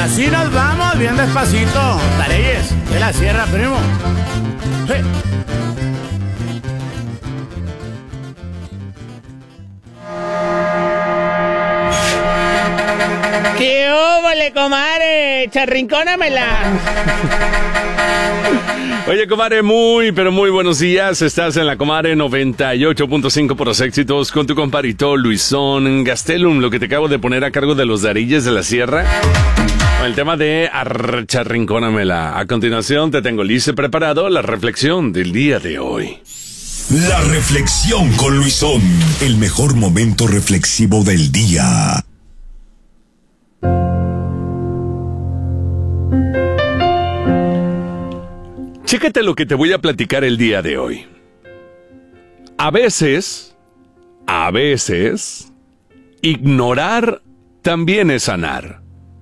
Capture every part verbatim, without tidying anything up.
así nos vamos, bien despacito. Tareyes, de la sierra, primo. Hey. ¡Qué óvole, comadre! ¡Charrincónamela! Oye, comadre, muy, pero muy buenos días. Estás en la comadre noventa y ocho punto cinco por los éxitos con tu comparito Luisón Gastelum, lo que te acabo de poner a cargo de los Darilles de la Sierra. El tema de Charrincónamela. A continuación te tengo listo y preparado la reflexión del día de hoy. La reflexión con Luisón, el mejor momento reflexivo del día. Chécate lo que te voy a platicar el día de hoy. A veces, a veces, ignorar también es sanar.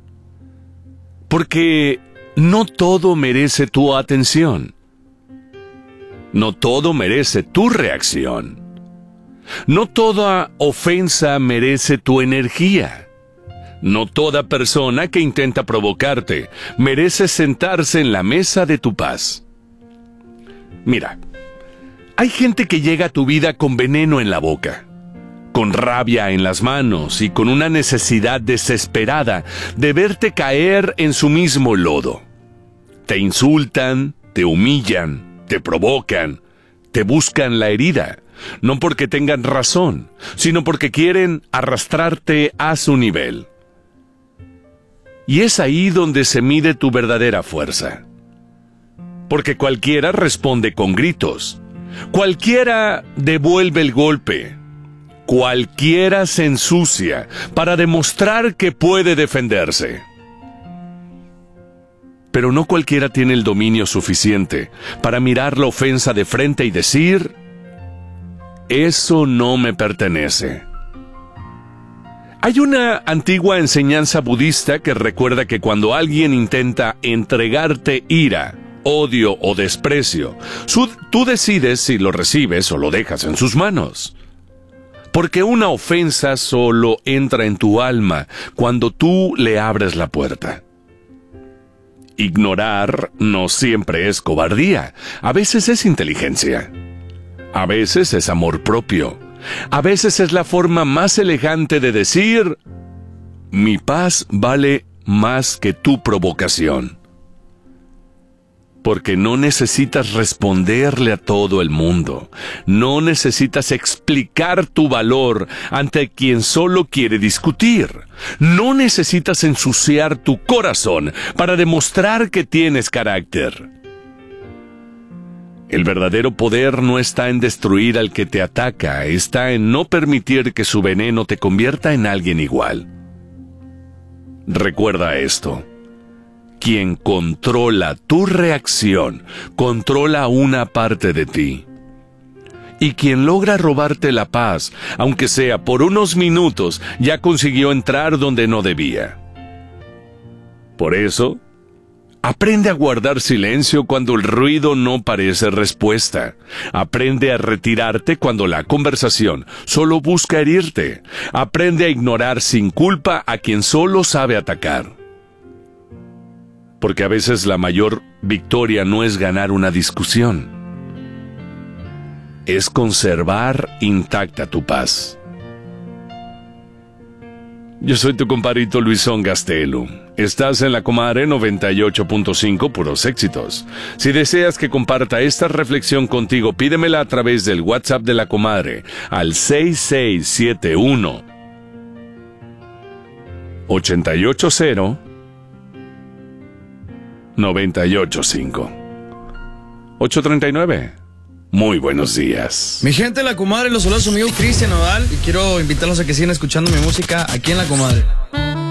Porque no todo merece tu atención. No todo merece tu reacción. No toda ofensa merece tu energía. No toda persona que intenta provocarte merece sentarse en la mesa de tu paz. Mira, hay gente que llega a tu vida con veneno en la boca, con rabia en las manos y con una necesidad desesperada de verte caer en su mismo lodo. Te insultan, te humillan, te provocan, te buscan la herida, no porque tengan razón, sino porque quieren arrastrarte a su nivel. Y es ahí donde se mide tu verdadera fuerza. Porque cualquiera responde con gritos, cualquiera devuelve el golpe, cualquiera se ensucia para demostrar que puede defenderse. Pero no cualquiera tiene el dominio suficiente para mirar la ofensa de frente y decir, eso no me pertenece. Hay una antigua enseñanza budista que recuerda que cuando alguien intenta entregarte ira, odio o desprecio, su, tú decides si lo recibes o lo dejas en sus manos. Porque una ofensa solo entra en tu alma cuando tú le abres la puerta. Ignorar no siempre es cobardía, a veces es inteligencia. A veces es amor propio. A veces es la forma más elegante de decir, mi paz vale más que tu provocación. Porque no necesitas responderle a todo el mundo. No necesitas explicar tu valor ante quien solo quiere discutir. No necesitas ensuciar tu corazón para demostrar que tienes carácter. El verdadero poder no está en destruir al que te ataca, está en no permitir que su veneno te convierta en alguien igual. Recuerda esto. Quien controla tu reacción, controla una parte de ti. Y quien logra robarte la paz, aunque sea por unos minutos, ya consiguió entrar donde no debía. Por eso, aprende a guardar silencio cuando el ruido no parece respuesta. Aprende a retirarte cuando la conversación solo busca herirte. Aprende a ignorar sin culpa a quien solo sabe atacar. Porque a veces la mayor victoria no es ganar una discusión. Es conservar intacta tu paz. Yo soy tu compadrito Luisón Gastelum. Estás en la comadre noventa y ocho punto cinco, puros éxitos. Si deseas que comparta esta reflexión contigo, pídemela a través del WhatsApp de la comadre al seis seis siete uno, ocho ocho cero, nueve ocho cinco. ocho treinta y nueve. Muy buenos días. Mi gente, la comadre, los saludos a su amigo Cristian Nodal y quiero invitarlos a que sigan escuchando mi música aquí en la comadre.